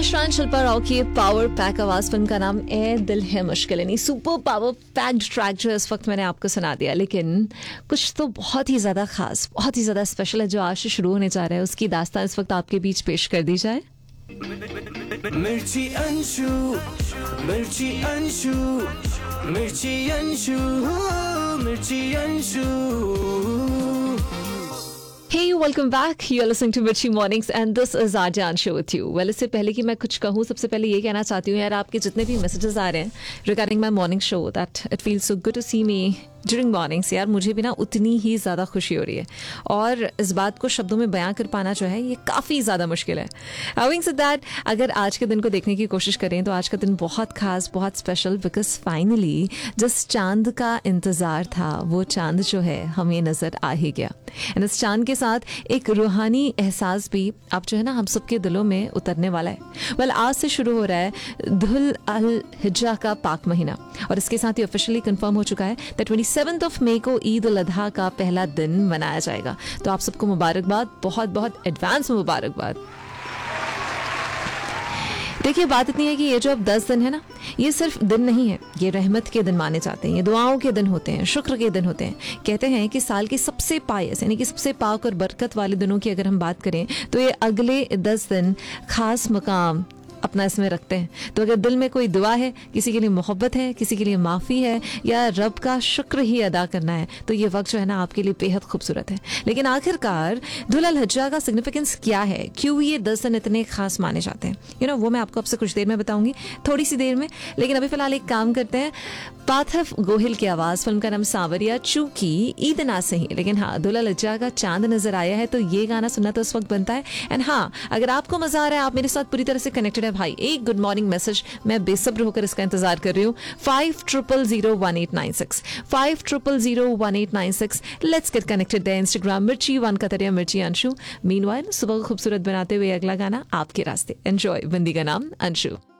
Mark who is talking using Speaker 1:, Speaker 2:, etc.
Speaker 1: शान शिल्पा राव की power pack आवाज फिल्म का नाम ए दिल है मुश्किल नहीं। सुपर पावर पैक्ड ट्रैक जो इस वक्त मैंने आपको सुना दिया, लेकिन कुछ तो बहुत ही ज्यादा खास, बहुत ही ज्यादा स्पेशल है जो आज से शुरू होने जा रहा है। उसकी दास्तान इस वक्त आपके बीच पेश कर दी जाए।
Speaker 2: मिर्ची अंशु, मिर्ची अंशु, मिर्ची अंशु, मिर्ची Anshu.
Speaker 1: Hey, welcome back. You're listening to Mirchi Mornings and this is Arja Anshu with you. Well, इससे पहले कि मैं कुछ कहूँ, सबसे पहले ये कहना चाहती हूँ यार, आपके जितने भी मैसेजेस आ रहे हैं regarding my morning show, that it feels so good to see me during mornings, यार मुझे भी ना उतनी ही ज़्यादा खुशी हो रही है और इस बात को शब्दों में बयां कर पाना जो है ये काफ़ी ज़्यादा मुश्किल है। हैविंग सेड दैट, अगर आज के दिन को देखने की कोशिश करें तो आज का दिन बहुत खास, बहुत स्पेशल, बिकॉज फाइनली जिस चांद का इंतज़ार था वो चांद जो है हमें नज़र आ ही गया। एंड इस चांद के साथ एक रूहानी एहसास भी अब जो है ना हम सबके दिलों में उतरने वाला है। वेल, आज से शुरू हो रहा है धुल अल हिज्जा का पाक महीना और इसके साथ ही ऑफिशियली कंफर्म हो चुका है दैट 27 मई को ईद उल अजहा का पहला दिन मनाया जाएगा। तो आप सबको मुबारकबाद, बहुत बहुत एडवांस मुबारकबाद। देखिए, बात इतनी है कि ये जो अब 10 दिन है ना, ये सिर्फ दिन नहीं है, ये रहमत के दिन माने जाते हैं, ये दुआओं के दिन होते हैं, शुक्र के दिन होते हैं। कहते हैं कि साल के सबसे पायस यानी कि सबसे पाक और बरकत वाले दिनों की अगर हम बात करें तो ये अगले 10 दिन खास मकाम अपना इसमें रखते हैं। तो अगर दिल में कोई दुआ है, किसी के लिए मोहब्बत है, किसी के लिए माफ़ी है या रब का शुक्र ही अदा करना है, तो ये वक्त जो है ना आपके लिए बेहद खूबसूरत है। लेकिन आखिरकार धुल अल हिज्जा का सिग्निफिकेंस क्या है, क्यों ये 10 दिन इतने खास माने जाते हैं, वो मैं आपको आपसे कुछ देर में बताऊंगी, थोड़ी सी देर में। लेकिन अभी फिलहाल एक काम करते हैं, पार्थव गोहिल की आवाज़, फिल्म का नाम सांवरिया। चूंकि ईद ना सही लेकिन हाँ धुल अल हिज्जा का चांद नजर आया है तो ये गाना सुनना तो उस वक्त बनता है। एंड हाँ, अगर आपको मजा आ रहा है, आप मेरे साथ पूरी तरह से कनेक्टेड है भाई, एक गुड मॉर्निंग मैसेज, मैं बेसब्र होकर इसका इंतजार कर रही हूँ। 50001896 50001896। Let's get connected there. Instagram मिर्ची वन का तरिया मिर्ची अंशु। मीनवाइल सुबह को खूबसूरत बनाते हुए अगला गाना आपके रास्ते। एंजॉय। बंदी का नाम अंशु।